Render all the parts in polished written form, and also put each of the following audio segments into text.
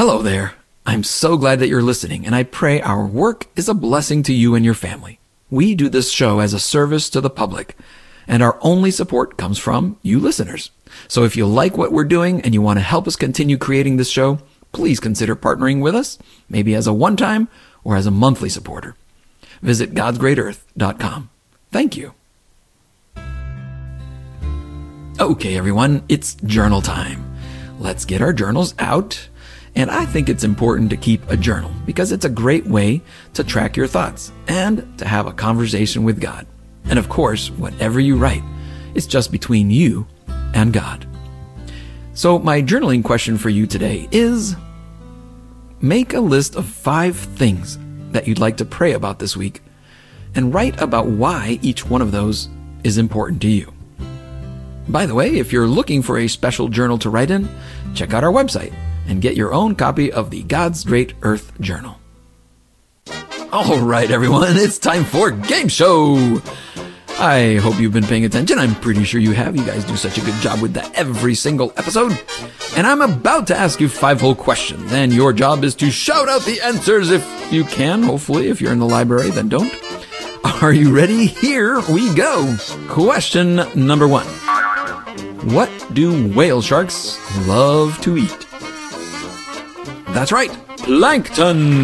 Hello there. I'm so glad that you're listening, and I pray our work is a blessing to you and your family. We do this show as a service to the public, and our only support comes from you listeners. So if you like what we're doing and you want to help us continue creating this show, please consider partnering with us, maybe as a one-time or as a monthly supporter. Visit godsgreatearth.com. Thank you. Okay, everyone, it's journal time. Let's get our journals out. And I think it's important to keep a journal because it's a great way to track your thoughts and to have a conversation with God. And of course, whatever you write is just between you and God. So my journaling question for you today is, make a list of 5 things that you'd like to pray about this week and write about why each one of those is important to you. By the way, if you're looking for a special journal to write in, check out our website and get your own copy of the God's Great Earth Journal. All right, everyone, it's time for Game Show. I hope you've been paying attention. I'm pretty sure you have. You guys do such a good job with that every single episode. And I'm about to ask you 5 whole questions, and your job is to shout out the answers if you can. Hopefully, if you're in the library, then don't. Are you ready? Here we go. Question number 1. What do whale sharks love to eat? That's right, plankton.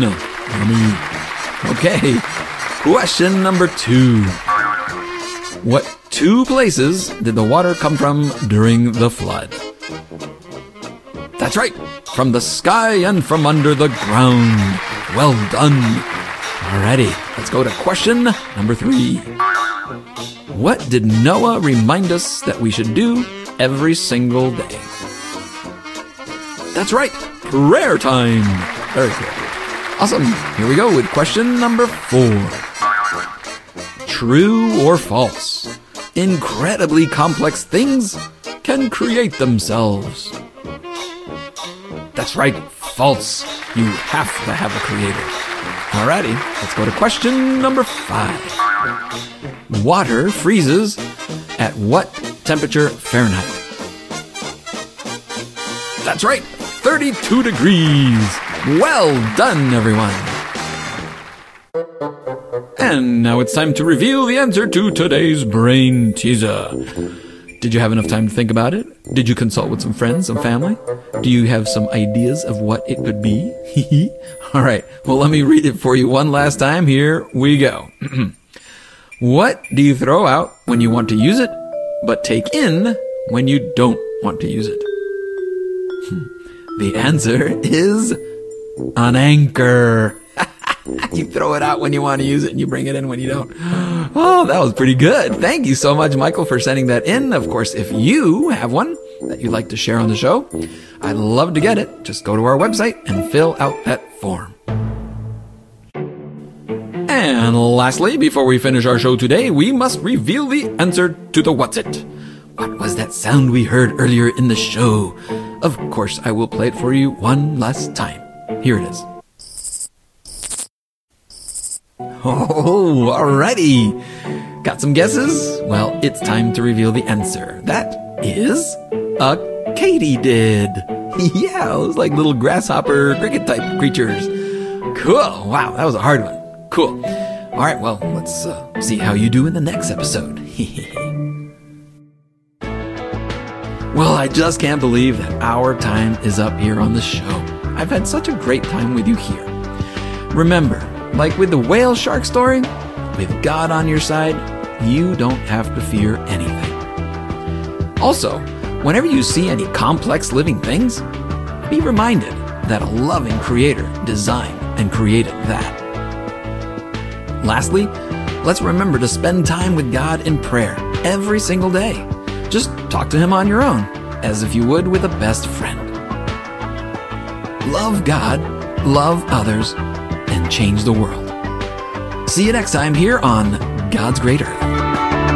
Okay, question number 2. What 2 places did the water come from during the flood? That's right, from the sky and from under the ground. Well done. Alrighty, let's go to question number 3. What did Noah remind us that we should do every single day? That's right, prayer time. Very cool. Awesome. Here we go with question number 4. True or false? Incredibly complex things can create themselves. That's right, false. You have to have a creator. Alrighty, let's go to question number 5. Water freezes at what temperature Fahrenheit? That's right, 32 degrees. Well done, everyone. And now it's time to reveal the answer to today's brain teaser. Did you have enough time to think about it? Did you consult with some friends, some family? Do you have some ideas of what it could be? All right, well, let me read it for you one last time. Here we go. What do you throw out when you want to use it, but take in when you don't want to use it? The answer is an anchor. You throw it out when you want to use it and you bring it in when you don't. Oh, that was pretty good. Thank you so much, Michael, for sending that in. Of course, if you have one that you'd like to share on the show, I'd love to get it. Just go to our website and fill out that form. And lastly, before we finish our show today, we must reveal the answer to the What's It? What was that sound we heard earlier in the show? Of course, I will play it for you one last time. Here it is. Oh, alrighty. Got some guesses? Well, it's time to reveal the answer. That is a katydid. Yeah, it was like little grasshopper cricket type creatures. Cool. Wow, that was a hard one. Cool. All right, well, let's see how you do in the next episode. Well, I just can't believe that our time is up here on the show. I've had such a great time with you here. Remember, like with the whale shark story, with God on your side, you don't have to fear anything. Also, whenever you see any complex living things, be reminded that a loving Creator designed and created that. Lastly, let's remember to spend time with God in prayer every single day. Just talk to Him on your own, as if you would with a best friend. Love God, love others, and change the world. See you next time here on God's Great Earth.